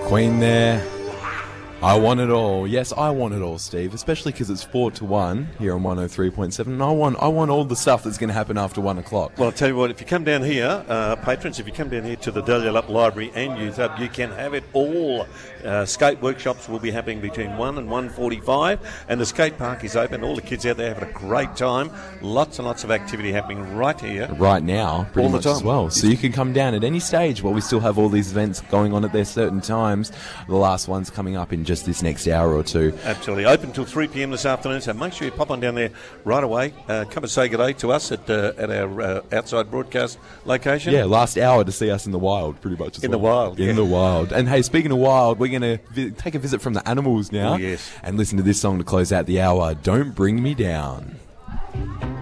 Queen there. I want it all. Yes, I want it all, Steve, especially because it's 4-1 here on 103.7. And I want all the stuff that's going to happen after 1 o'clock. Well, I'll tell you what, if you come down here, patrons, if you come down here to the Dalyellup Library and Youth Hub, you can have it all. Skate workshops will be happening between 1 and 1:45, and the skate park is open. All the kids out there having a great time. Lots and lots of activity happening right here. Right now, pretty all much the time as well. So you can come down at any stage while we still have all these events going on at their certain times. The last one's coming up in just this next hour or two. Absolutely. Open till 3 p.m. this afternoon, so make sure you pop on down there right away. Come and say good day to us at our outside broadcast location. Yeah, last hour to see us in the wild, pretty much. In the wild. In the wild. And hey, speaking of wild, we're going to take a visit from the animals now. Oh, yes. And listen to this song to close out the hour, Don't Bring Me Down.